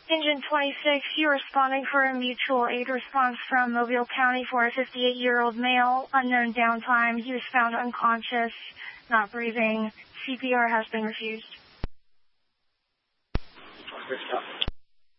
Engine 26, you're responding for a mutual aid response from Mobile County for a 58-year-old male. Unknown downtime. He was found unconscious, not breathing. CPR has been refused. Good stuff.